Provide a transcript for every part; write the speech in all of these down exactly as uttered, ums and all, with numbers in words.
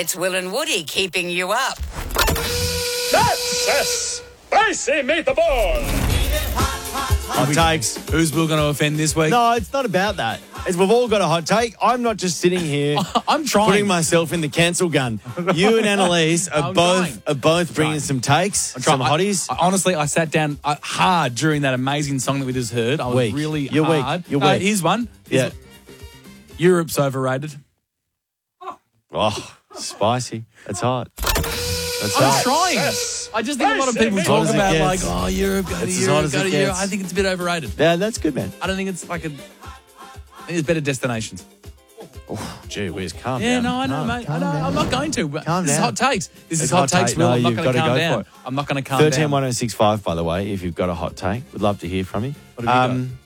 It's Will and Woody keeping you up. That's a spicy meatball. Hot takes. Who's Will going to offend this week? No, it's not about that. It's, we've all got a hot take. I'm not just sitting here I'm trying. putting myself in the cancel gun. You and Annalise are I'm both trying. are both bringing trying. some takes, I'm some trying. hotties. I, I, honestly, I sat down uh, hard during that amazing song that we just heard. I was Weak. really You're weak. hard. You're No, weak. here's one. Here's yeah. one. Europe's overrated. Oh, spicy. That's hot. That's I'm hot. trying. Yes. I just think a lot of people As talk hot as it about like, gets. oh, Europe, go to It's as hot Europe, as go it to Europe. gets. I think it's a bit overrated. Yeah, that's good, man. I don't think it's like a. I think there's better destinations. Oh, gee whiz, calm Yeah, down. no, I know, mate. I calm know. down. I'm not going to. But Calm this down. is hot takes. This It's is hot hot takes, take. Will. No, I'm not you've going to gotta calm go down. for it. I'm not going to calm thirteen down. one oh six five, by the way, if you've got a hot take. We'd love to hear from you. What have you Um,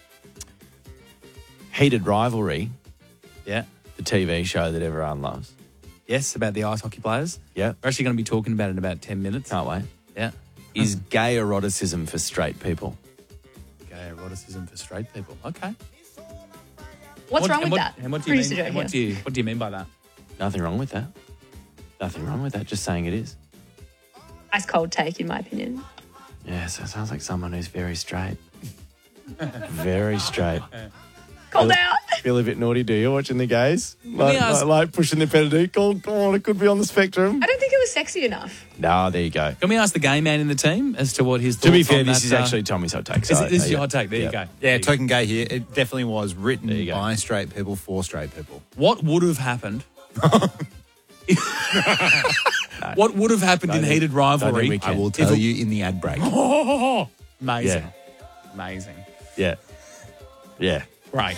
Heated Rivalry, Yeah. the T V show that everyone loves. Yes, about the ice hockey players. Yeah, We're actually going to be talking about it in about ten minutes. can't wait. Yeah. Is gay eroticism for straight people? Gay eroticism for straight people. Okay. What's What- wrong and with what, that? And what do you Producer mean? Joe And what do here. you what do you mean by that? Nothing wrong with that. Nothing wrong with that. Just saying it is. Ice cold take, in my opinion. Yeah, so it sounds like someone who's very straight. Very straight. Cold out. Feel a bit naughty, do you, watching the gays? Like, ask- like, like pushing the pedal. Come on, it could be on the spectrum. I don't think it was sexy enough. No, there you go. Can we ask the gay man in the team as to what his thoughts To be fair, on this that, is uh, actually Tommy's hot take. Is so, it, this uh, is your yeah. hot take. There Yeah. you go. Yeah, There you go. token gay here. It definitely was written There you go. by straight people for straight people. What would have happened? What would have happened in think- heated don't think rivalry? we I can. will tell you in the ad break. Amazing. Yeah. Amazing. Yeah. Yeah. Right.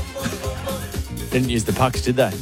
Didn't use the pucks, did they?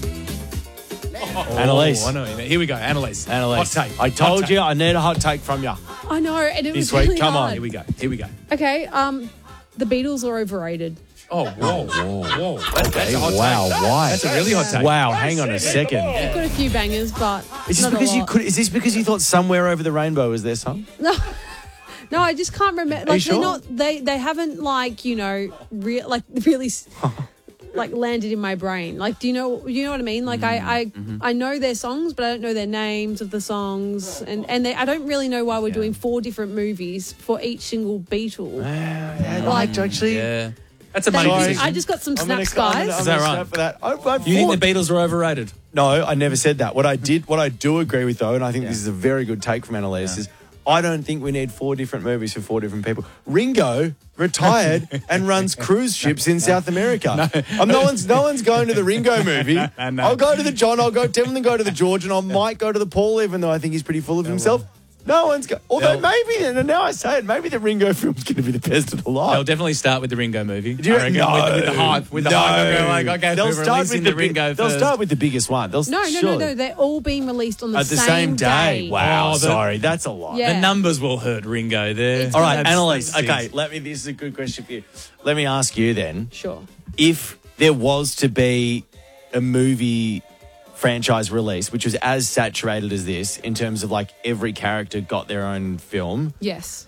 Annalise. Oh, I know what you mean. Here we go. Annalise. Annalise. Hot take. I told Hot you take. I need a hot take from you. I know, and it This was week, really come on. hard. Here we go. Here we go. Okay, um, the Beatles are overrated. Oh, whoa. Whoa. Whoa. That's, that's a hot Wow, take. why? That's a really hot take. Wow, hang on a second. They've got a few bangers, but Is this not a because you lot. could? Is this because you thought "Somewhere Over the Rainbow" was their song? No, no, I just can't remember. Like you they're sure? not. They they haven't like you know real like really s- like landed in my brain. Like, do you know you know what I mean? Like I I, Mm-hmm. I know their songs, but I don't know their names of the songs, and and they, I don't really know why we're doing four different movies for each single Beatle. Yeah, Like- actually. Yeah. That's a Thank money you. decision. I just got some I'm gonna- snaps, I'm gonna- guys. I'm Is that gonna right? snap For that. I, I You think thought- the Beatles are overrated? No, I never said that. What I did, what I do agree with though, and I think this is a very good take from Annalise, is I don't think we need four different movies for four different people. Ringo retired and runs cruise ships in South America. Um, no one's no one's going to the Ringo movie. no. I'll go to the John. I'll go definitely go to the George, and I might go to the Paul, even though I think he's pretty full of himself. No one's go. Although They'll- maybe, and now I say it, maybe the Ringo film's going to be the best of the lot. They'll definitely start with the Ringo movie. Do you I reckon, no, with, with the hype. With the no. hype. They'll go like, okay, they'll we're start releasing with the, the big- Ringo They'll first. start with the biggest one. They'll No, no, surely. no, no. They're all being released on the, At the same day. Wow, Oh, the- sorry, that's a lot. Yeah. The numbers will hurt Ringo there. All right, That's- Annalise. that's Okay, six. let me. This is a good question for you. Let me ask you then: Sure. if there was to be a movie franchise release, which was as saturated as this in terms of like every character got their own film, Yes.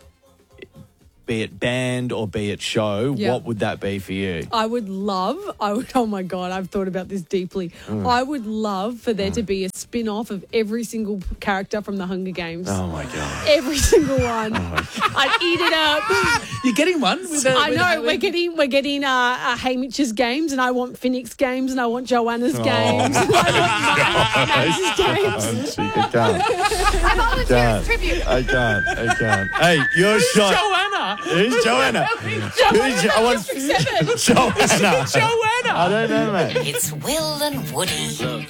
be it band or be it show, Yeah. what would that be for you? I would love, I would, oh my God, I've thought about this deeply. I would love for there to be a spin off of every single character from the Hunger Games. Oh my god! Every single one. I'd eat it up. You're getting one? With the, I with know, the- we're getting we're getting uh, uh, Hamish's games, and I want Phoenix games, and I want Joanna's games, and I want Max's games. She could can't. I volunteer as tribute. I can't. I can't. Hey, your shot. Joanna. Who's Joanna? Who's Jo- I want Joanna. Joanna. I don't know, mate. It's Will and Woody. Look,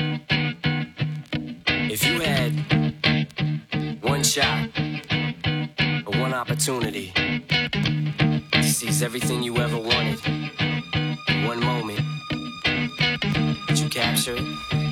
if you had one shot or one opportunity to seize everything you ever wanted in one moment, would you capture it?